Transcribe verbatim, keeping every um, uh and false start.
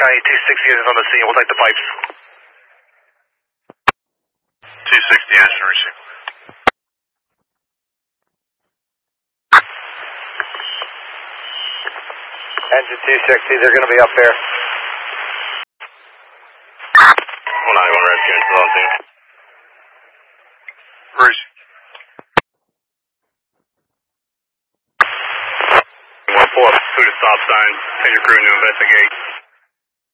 County, two sixty is on the scene. We'll take the pipes. two sixty, answer receive. Engine two sixty, they're going to be up there. one ninety-one, Red Karen, still on scene. Where is he? one pull up to the stop sign, send your crew to investigate.